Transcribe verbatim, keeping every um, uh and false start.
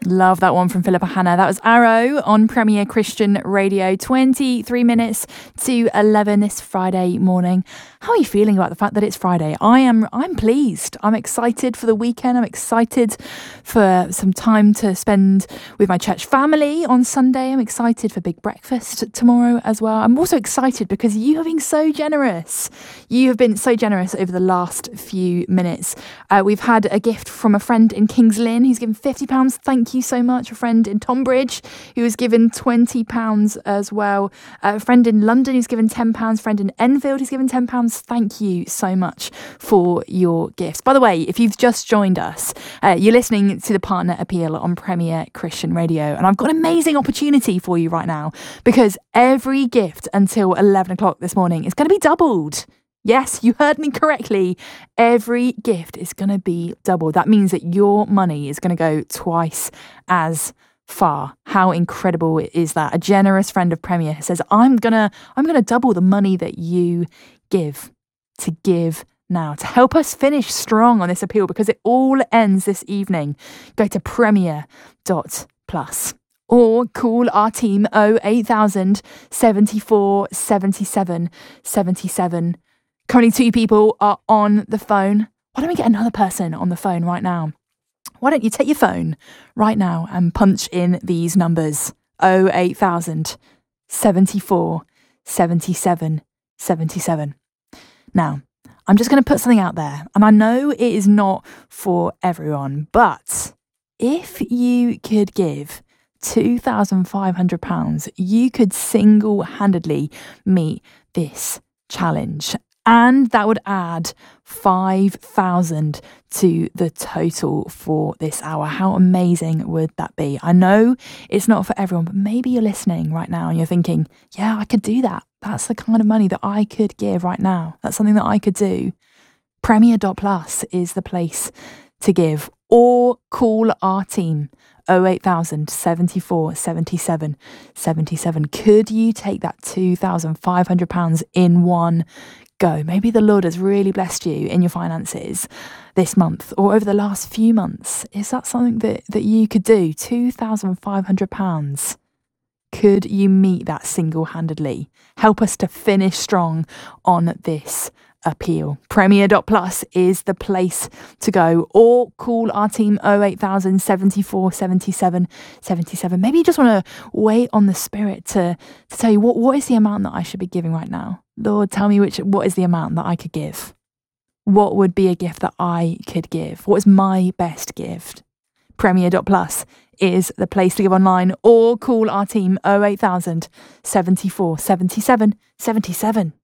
Love that one from Philippa Hannah. That was Arrow on Premier Christian Radio. twenty-three minutes to eleven this Friday morning. How are you feeling about the fact that it's Friday? I am, I'm pleased. I'm excited for the weekend. I'm excited for some time to spend with my church family on Sunday. I'm excited for big breakfast tomorrow as well. I'm also excited because you have been so generous. You have been so generous over the last few minutes. Uh, we've had a gift from a friend in Kings Lynn who's given fifty pounds. Thank you so much. A friend in Tonbridge who has given twenty pounds as well. A friend in London who's given ten pounds. A friend in Enfield who's given ten pounds. Thank you so much for your gifts. By the way, if you've just joined us, uh, you're listening to the Partner Appeal on Premier Christian Radio, and I've got an amazing opportunity for you right now because every gift until eleven o'clock this morning is going to be doubled. Yes, you heard me correctly. Every gift is going to be doubled. That means that your money is going to go twice as far. How incredible is that? A generous friend of Premier says, I'm going to I'm going to double the money that you give to give now to help us finish strong on this appeal because it all ends this evening. Go to premier dot plus. Or call our team oh eight thousand, seventy-four, seventy-seven, seventy-seven. Currently two people are on the phone. Why don't we get another person on the phone right now? Why don't you take your phone right now and punch in these numbers? oh eight thousand, seventy-four, seventy-seven, seventy-seven. Now, I'm just going to put something out there, and I know it is not for everyone, but if you could give two thousand five hundred pounds, you could single-handedly meet this challenge. And that would add five thousand to the total for this hour. How amazing would that be? I know it's not for everyone, but maybe you're listening right now and you're thinking, yeah, I could do that. That's the kind of money that I could give right now. That's something that I could do. premier dot plus is the place to give, or call our team oh eight thousand, seventy-four, seventy-seven, seventy-seven. Could you take that two thousand five hundred pounds in one go? Maybe the Lord has really blessed you in your finances this month or over the last few months. Is that something that, that you could do? two thousand five hundred pounds. Could you meet that single-handedly? Help us to finish strong on this appeal. premier dot plus is the place to go, or call our team oh eight thousand, seventy-four, seventy-seven, seventy-seven. Maybe you just want to wait on the Spirit to, to tell you what, what is the amount that I should be giving right now. Lord, tell me which what is the amount that I could give. What would be a gift that I could give? What is my best gift? premier dot plus is the place to give online, or call our team oh eight thousand, seventy-four, seventy-seven, seventy-seven.